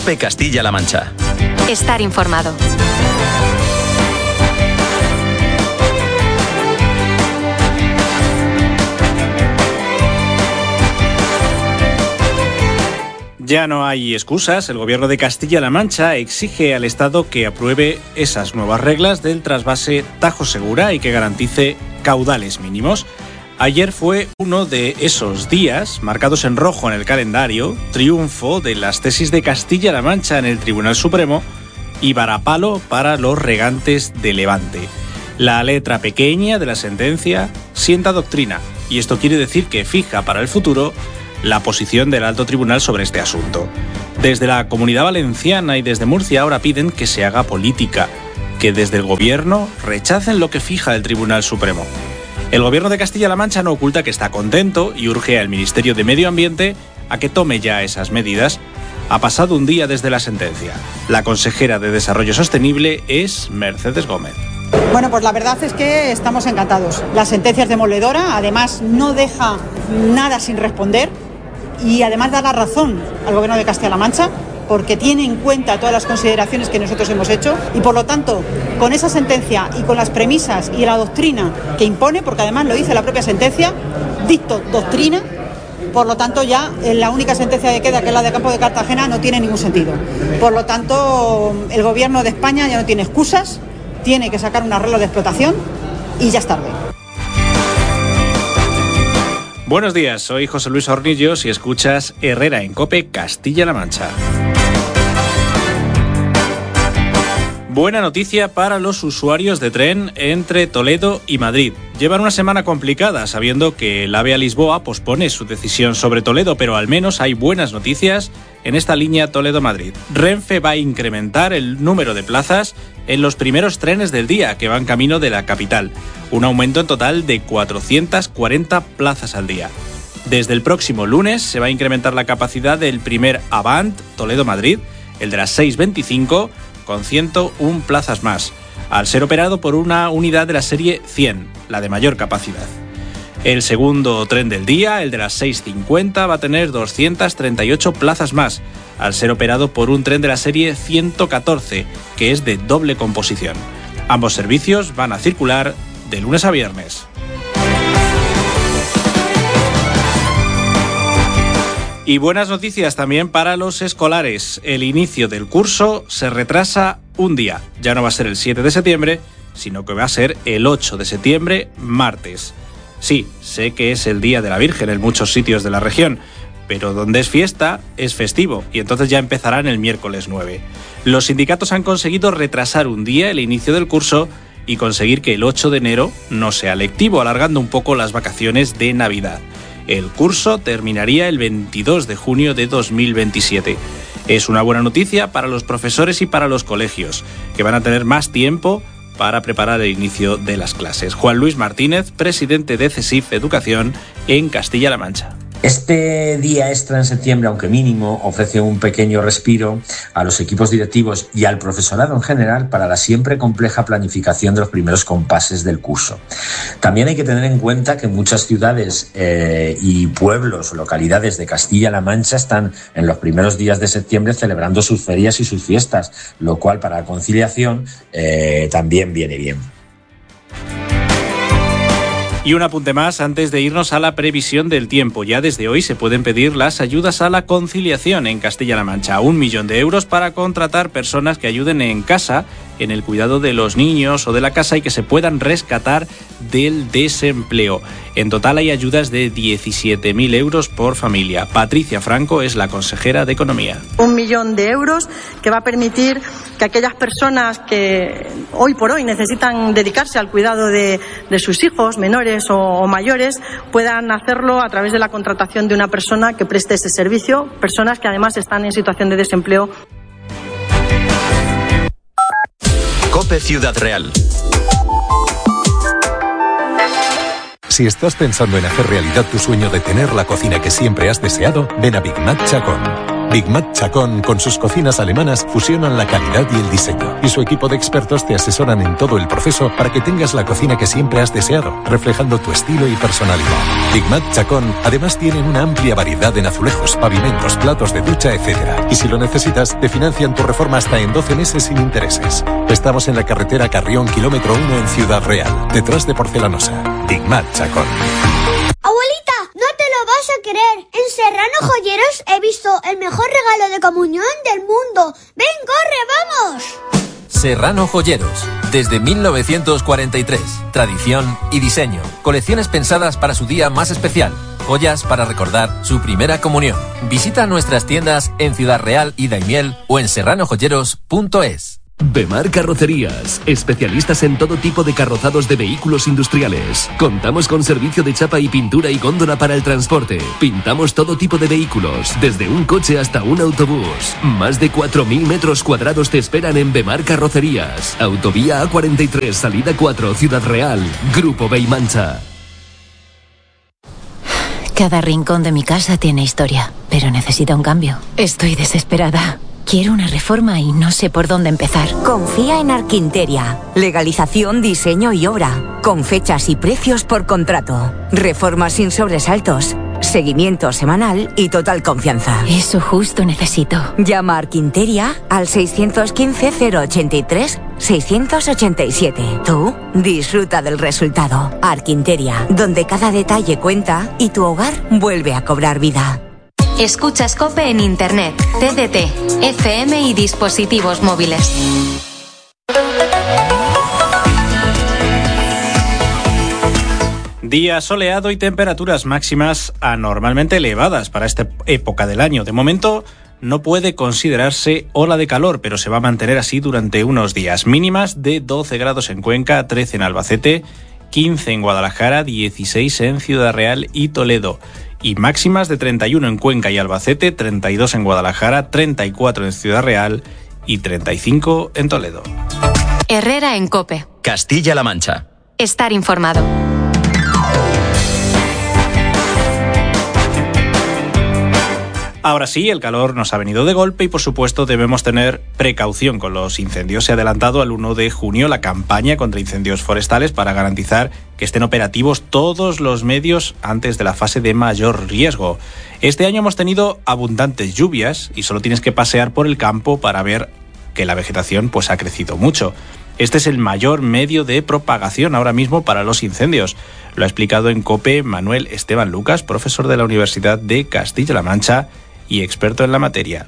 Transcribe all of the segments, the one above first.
COPE Castilla-La Mancha. Estar informado. Ya no hay excusas. El Gobierno de Castilla-La Mancha exige al Estado que apruebe esas nuevas reglas del trasvase Tajo Segura y que garantice caudales mínimos. Ayer fue uno de esos días, marcados en rojo en el calendario, triunfo de las tesis de Castilla-La Mancha en el Tribunal Supremo y varapalo para los regantes de Levante. La letra pequeña de la sentencia sienta doctrina, y esto quiere decir que fija para el futuro la posición del Alto Tribunal sobre este asunto. Desde la Comunidad Valenciana y desde Murcia ahora piden que se haga política, que desde el Gobierno rechacen lo que fija el Tribunal Supremo. El Gobierno de Castilla-La Mancha no oculta que está contento y urge al Ministerio de Medio Ambiente a que tome ya esas medidas. Ha pasado un día desde la sentencia. La consejera de Desarrollo Sostenible es Mercedes Gómez. Bueno, pues la verdad es que estamos encantados. La sentencia es demoledora, además no deja nada sin responder y además da la razón al Gobierno de Castilla-La Mancha porque tiene en cuenta todas las consideraciones que nosotros hemos hecho y por lo tanto con esa sentencia y con las premisas y la doctrina que impone, porque además lo dice la propia sentencia, dicto doctrina, por lo tanto ya la única sentencia que queda, que es la de Campo de Cartagena, no tiene ningún sentido. Por lo tanto el Gobierno de España ya no tiene excusas, tiene que sacar un arreglo de explotación y ya es tarde. Buenos días, soy José Luis Hornillos y escuchas Herrera en COPE Castilla-La Mancha. Buena noticia para los usuarios de tren entre Toledo y Madrid. Llevan una semana complicada sabiendo que el AVE a Lisboa pospone su decisión sobre Toledo, pero al menos hay buenas noticias en esta línea Toledo-Madrid. Renfe va a incrementar el número de plazas en los primeros trenes del día que van camino de la capital. Un aumento en total de 440 plazas al día. Desde el próximo lunes se va a incrementar la capacidad del primer Avant Toledo-Madrid, el de las 6.25, con 101 plazas más, al ser operado por una unidad de la serie 100, la de mayor capacidad. El segundo tren del día, el de las 6.50, va a tener 238 plazas más, al ser operado por un tren de la serie 114, que es de doble composición. Ambos servicios van a circular de lunes a viernes. Y buenas noticias también para los escolares. El inicio del curso se retrasa un día. Ya no va a ser el 7 de septiembre, sino que va a ser el 8 de septiembre, martes. Sí, sé que es el Día de la Virgen en muchos sitios de la región, pero donde es fiesta, es festivo, y entonces ya empezarán el miércoles 9. Los sindicatos han conseguido retrasar un día el inicio del curso y conseguir que el 8 de enero no sea lectivo, alargando un poco las vacaciones de Navidad. El curso terminaría el 22 de junio de 2027. Es una buena noticia para los profesores y para los colegios, que van a tener más tiempo para preparar el inicio de las clases. Juan Luis Martínez, presidente de CESIF Educación en Castilla-La Mancha. Este día extra en septiembre, aunque mínimo, ofrece un pequeño respiro a los equipos directivos y al profesorado en general para la siempre compleja planificación de los primeros compases del curso. También hay que tener en cuenta que muchas ciudades y pueblos o localidades de Castilla-La Mancha están en los primeros días de septiembre celebrando sus ferias y sus fiestas, lo cual para la conciliación también viene bien. Y un apunte más antes de irnos a la previsión del tiempo. Ya desde hoy se pueden pedir las ayudas a la conciliación en Castilla-La Mancha. 1 millón de euros para contratar personas que ayuden en casa, en el cuidado de los niños o de la casa y que se puedan rescatar del desempleo. En total hay ayudas de 17.000 euros por familia. Patricia Franco es la consejera de Economía. 1 millón de euros que va a permitir que aquellas personas que hoy por hoy necesitan dedicarse al cuidado de sus hijos menores o mayores puedan hacerlo a través de la contratación de una persona que preste ese servicio, personas que además están en situación de desempleo. COPE Ciudad Real. Si estás pensando en hacer realidad tu sueño de tener la cocina que siempre has deseado, ven a Big Mac Chacón. Big Mac Chacón, con sus cocinas alemanas, fusionan la calidad y el diseño. Y su equipo de expertos te asesoran en todo el proceso para que tengas la cocina que siempre has deseado, reflejando tu estilo y personalidad. Big Mac Chacón, además tienen una amplia variedad en azulejos, pavimentos, platos de ducha, etc. Y si lo necesitas, te financian tu reforma hasta en 12 meses sin intereses. Estamos en la carretera Carrión, kilómetro 1 en Ciudad Real, detrás de Porcelanosa. Big Mac Chacón. Abuelita, no te lo vas a creer. En Serrano Joyeros he visto el mejor regalo de comunión del mundo. ¡Ven, corre, vamos! Serrano Joyeros. Desde 1943. Tradición y diseño. Colecciones pensadas para su día más especial. Joyas para recordar su primera comunión. Visita nuestras tiendas en Ciudad Real y Daimiel o en serranojoyeros.es. Bemar Carrocerías, especialistas en todo tipo de carrozados de vehículos industriales. Contamos con servicio de chapa y pintura y góndola para el transporte. Pintamos todo tipo de vehículos, desde un coche hasta un autobús. Más de 4.000 metros cuadrados te esperan en Bemar Carrocerías. Autovía A43, salida 4, Ciudad Real. Grupo Beimancha. Cada rincón de mi casa tiene historia, pero necesita un cambio. Estoy desesperada. Quiero una reforma y no sé por dónde empezar. Confía en Arquinteria. Legalización, diseño y obra. Con fechas y precios por contrato. Reformas sin sobresaltos. Seguimiento semanal y total confianza. Eso justo necesito. Llama a Arquinteria al 615-083-687. Tú disfruta del resultado. Arquinteria, donde cada detalle cuenta y tu hogar vuelve a cobrar vida. Escuchas COPE en Internet, TDT, FM y dispositivos móviles. Día soleado y temperaturas máximas anormalmente elevadas para esta época del año. De momento no puede considerarse ola de calor, pero se va a mantener así durante unos días. Mínimas de 12 grados en Cuenca, 13 en Albacete, 15 en Guadalajara, 16 en Ciudad Real y Toledo. Y máximas de 31 en Cuenca y Albacete, 32 en Guadalajara, 34 en Ciudad Real y 35 en Toledo. Herrera en COPE. Castilla-La Mancha. Estar informado. Ahora sí, el calor nos ha venido de golpe y por supuesto debemos tener precaución con los incendios. Se ha adelantado al 1 de junio la campaña contra incendios forestales para garantizar que estén operativos todos los medios antes de la fase de mayor riesgo. Este año hemos tenido abundantes lluvias y solo tienes que pasear por el campo para ver que la vegetación pues ha crecido mucho. Este es el mayor medio de propagación ahora mismo para los incendios. Lo ha explicado en COPE Manuel Esteban Lucas, profesor de la Universidad de Castilla-La Mancha y experto en la materia.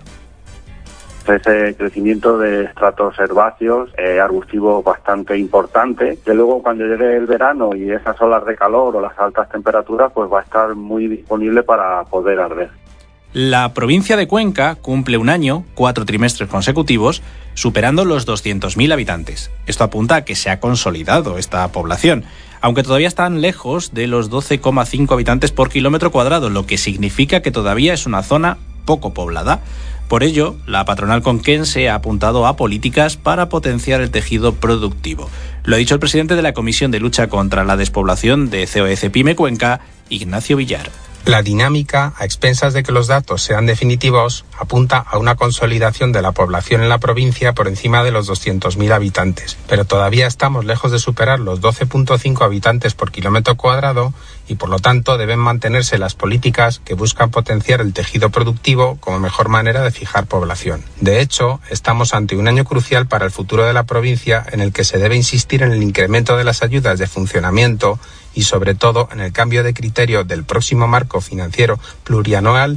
Ese crecimiento de estratos herbáceos, arbustivos bastante importante, que luego cuando llegue el verano y esas olas de calor o las altas temperaturas, pues va a estar muy disponible para poder arder. La provincia de Cuenca cumple un año, 4 trimestres consecutivos, superando los 200.000 habitantes. Esto apunta a que se ha consolidado esta población, aunque todavía están lejos de los 12,5 habitantes por kilómetro cuadrado, lo que significa que todavía es una zona poco poblada. Por ello, la patronal conquense ha apuntado a políticas para potenciar el tejido productivo. Lo ha dicho el presidente de la Comisión de Lucha contra la Despoblación de COE-CEPIME Cuenca, Ignacio Villar. La dinámica, a expensas de que los datos sean definitivos, apunta a una consolidación de la población en la provincia por encima de los 200.000 habitantes, pero todavía estamos lejos de superar los 12,5 habitantes por kilómetro cuadrado y por lo tanto deben mantenerse las políticas que buscan potenciar el tejido productivo como mejor manera de fijar población. De hecho, estamos ante un año crucial para el futuro de la provincia en el que se debe insistir en el incremento de las ayudas de funcionamiento y sobre todo en el cambio de criterio del próximo marco financiero plurianual.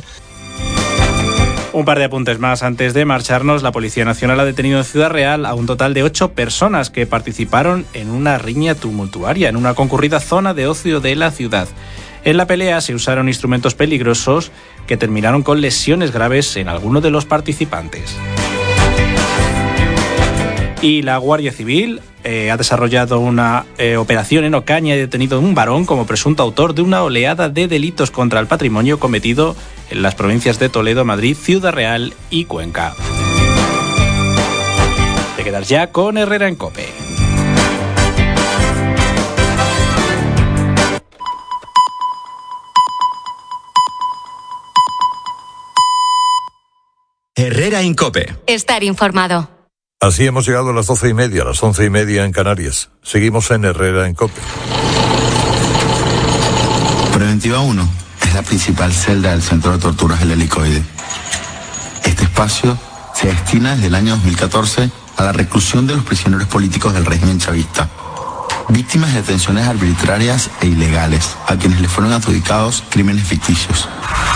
Un par de apuntes más antes de marcharnos. La Policía Nacional ha detenido en Ciudad Real a un total de 8 personas que participaron en una riña tumultuaria en una concurrida zona de ocio de la ciudad. En la pelea se usaron instrumentos peligrosos que terminaron con lesiones graves en alguno de los participantes. Y la Guardia Civil ha desarrollado una operación en Ocaña y ha detenido a un varón como presunto autor de una oleada de delitos contra el patrimonio cometido en las provincias de Toledo, Madrid, Ciudad Real y Cuenca. Te quedas ya con Herrera en COPE. Herrera Incope. Estar informado. Así hemos llegado a las 12:30, a las 11:30 en Canarias. Seguimos en Herrera Incope. Preventiva 1 es la principal celda del Centro de Torturas del Helicoide. Este espacio se destina desde el año 2014 a la reclusión de los prisioneros políticos del régimen chavista, víctimas de detenciones arbitrarias e ilegales, a quienes les fueron adjudicados crímenes ficticios.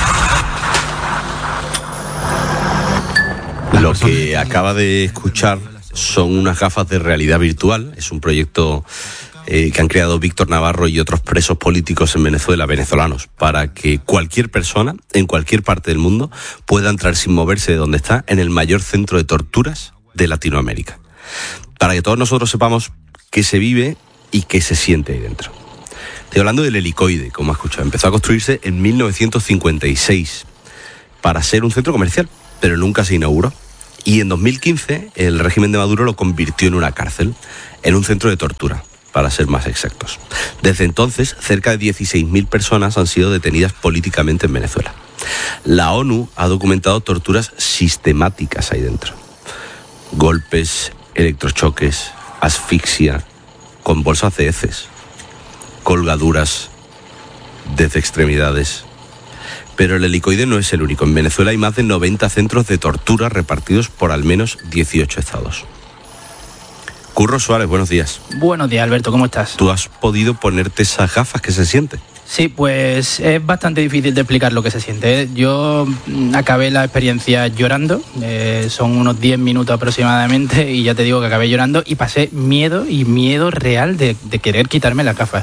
Lo que acaba de escuchar son unas gafas de realidad virtual. Es un proyecto que han creado Víctor Navarro y otros presos políticos en Venezuela, venezolanos, para que cualquier persona, en cualquier parte del mundo, pueda entrar sin moverse de donde está en el mayor centro de torturas de Latinoamérica. Para que todos nosotros sepamos qué se vive y qué se siente ahí dentro. Estoy hablando del Helicoide, como has escuchado. Empezó a construirse en 1956 para ser un centro comercial, pero nunca se inauguró. Y en 2015 el régimen de Maduro lo convirtió en una cárcel, en un centro de tortura, para ser más exactos. Desde entonces, cerca de 16.000 personas han sido detenidas políticamente en Venezuela. La ONU ha documentado torturas sistemáticas ahí dentro. Golpes, electrochoques, asfixia, con bolsas de heces, colgaduras desde extremidades. Pero el Helicoide no es el único. En Venezuela hay más de 90 centros de tortura repartidos por al menos 18 estados. Curro Suárez, buenos días. Buenos días, Alberto, ¿cómo estás? ¿Tú has podido ponerte esas gafas? ¿Qué se siente? Sí, pues es bastante difícil de explicar lo que se siente. Yo acabé la experiencia llorando, son unos 10 minutos aproximadamente, y ya te digo que acabé llorando y pasé miedo real de querer quitarme las gafas.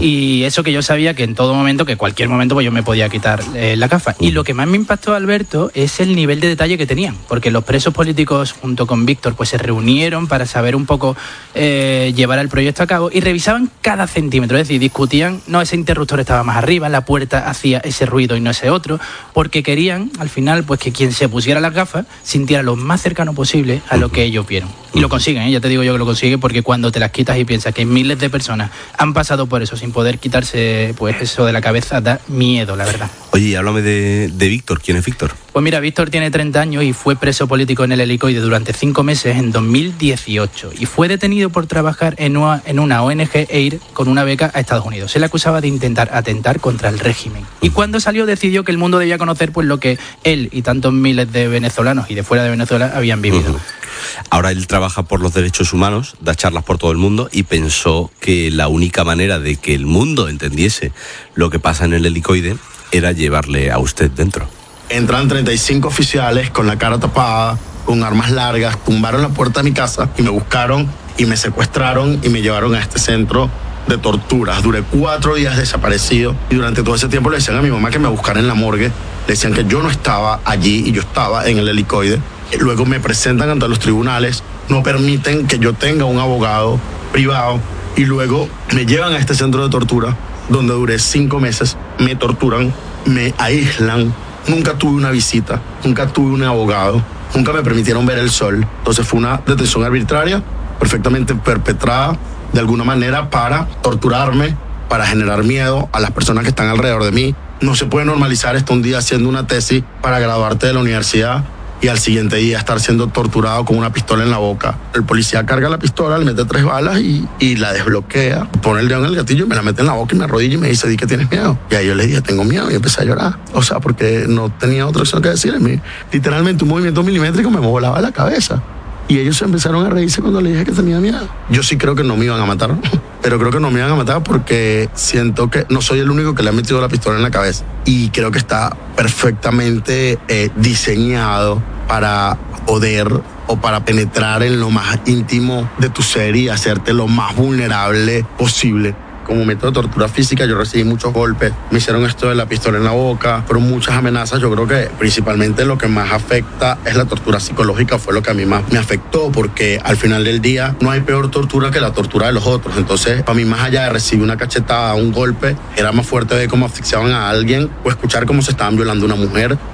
Y eso que yo sabía que en todo momento, que cualquier momento, pues yo me podía quitar las gafas. Y lo que más me impactó, Alberto, es el nivel de detalle que tenían, porque los presos políticos junto con Víctor pues se reunieron para saber un poco llevar el proyecto a cabo y revisaban cada centímetro, es decir, discutían, no, ese interruptor estaba más arriba, la puerta hacía ese ruido y no ese otro, porque querían al final pues que quien se pusiera las gafas sintiera lo más cercano posible a lo que ellos vieron. Y lo consiguen, ya te digo yo que lo consiguen, porque cuando te las quitas y piensas que miles de personas han pasado por eso sin poder quitarse pues eso de la cabeza, da miedo, la verdad. Oye, háblame de Víctor. ¿Quién es Víctor? Pues mira, Víctor tiene 30 años y fue preso político en el Helicoide durante 5 meses en 2018 y fue detenido por trabajar en una ONG e ir con una beca a Estados Unidos. Se le acusaba de intentar atentar contra el régimen. Y cuando salió decidió que el mundo debía conocer pues lo que él y tantos miles de venezolanos y de fuera de Venezuela habían vivido. Ahora él trabaja por los derechos humanos, da charlas por todo el mundo y pensó que la única manera de que el mundo entendiese lo que pasa en el Helicoide era llevarle a usted dentro. Entran 35 oficiales con la cara tapada, con armas largas, tumbaron la puerta de mi casa y me buscaron y me secuestraron y me llevaron a este centro de torturas. Duré 4 días desaparecido y durante todo ese tiempo le decían a mi mamá que me buscara en la morgue, le decían que yo no estaba allí y yo estaba en el Helicoide. Luego me presentan ante los tribunales, no permiten que yo tenga un abogado privado y luego me llevan a este centro de tortura donde duré 5 meses, me torturan, me aíslan. Nunca tuve una visita, nunca tuve un abogado, nunca me permitieron ver el sol. Entonces fue una detención arbitraria, perfectamente perpetrada de alguna manera para torturarme, para generar miedo a las personas que están alrededor de mí. No se puede normalizar esto un día haciendo una tesis para graduarte de la universidad y al siguiente día estar siendo torturado con una pistola en la boca. El policía carga la pistola, le mete 3 balas y la desbloquea, pone el dedo en el gatillo y me la mete en la boca y me arrodilla y me dice, di que tienes miedo. Y ahí yo le dije, tengo miedo, y empecé a llorar. O sea, porque no tenía otra opción que decirle. Literalmente un movimiento milimétrico me volaba la cabeza. Y ellos empezaron a reírse cuando le dije que tenía miedo. Yo sí creo que no me iban a matar, pero creo que no me iban a matar porque siento que no soy el único que le ha metido la pistola en la cabeza. Y creo que está perfectamente diseñado para poder o para penetrar en lo más íntimo de tu ser y hacerte lo más vulnerable posible. Como método de tortura física yo recibí muchos golpes, me hicieron esto de la pistola en la boca, fueron muchas amenazas. Yo creo que principalmente lo que más afecta es la tortura psicológica, fue lo que a mí más me afectó, porque al final del día no hay peor tortura que la tortura de los otros. Entonces, para mí, más allá de recibir una cachetada, un golpe, era más fuerte ver cómo asfixiaban a alguien o escuchar cómo se estaban violando a una mujer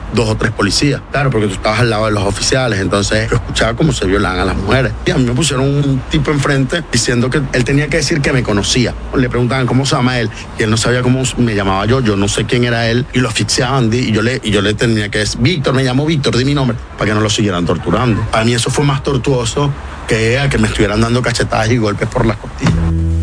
2 o 3 policías. Claro, porque tú estabas al lado de los oficiales, entonces yo escuchaba cómo se violaban a las mujeres. Y a mí me pusieron un tipo enfrente diciendo que él tenía que decir que me conocía. Le preguntaban cómo se llama él, y él no sabía cómo me llamaba yo no sé quién era él, y lo asfixiaban, y yo le tenía que decir, Víctor, me llamo Víctor, di mi nombre, para que no lo siguieran torturando. Para mí eso fue más tortuoso que me estuvieran dando cachetadas y golpes por las costillas.